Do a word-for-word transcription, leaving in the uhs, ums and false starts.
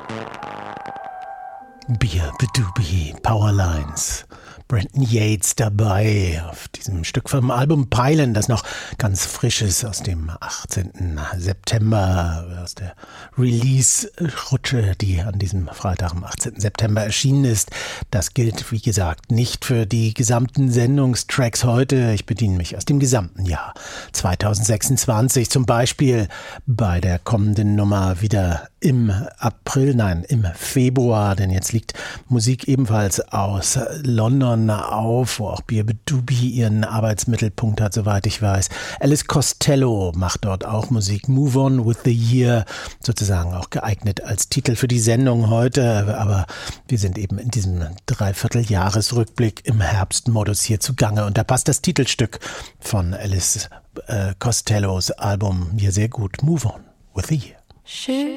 Beer Bedoobie, Powerlines. Brenton Yates dabei auf diesem Stück vom Album Peilen, das noch ganz frisch ist, aus dem achtzehnten September, aus der Release-Rutsche, die an diesem Freitag, am achtzehnten September erschienen ist. Das gilt, wie gesagt, nicht für die gesamten Sendungstracks heute. Ich bediene mich aus dem gesamten Jahr zweitausendsechsundzwanzig, zum Beispiel bei der kommenden Nummer wieder im April, nein, im Februar, denn jetzt liegt Musik ebenfalls aus London auf, wo auch Beer Bedoobie ihren Arbeitsmittelpunkt hat, soweit ich weiß. Alice Costello macht dort auch Musik. Move On with the Year, sozusagen auch geeignet als Titel für die Sendung heute, aber wir sind eben in diesem Dreivierteljahresrückblick im Herbstmodus hier zugange und da passt das Titelstück von Alice äh, Costellos Album hier sehr gut. Move On with the Year. Schön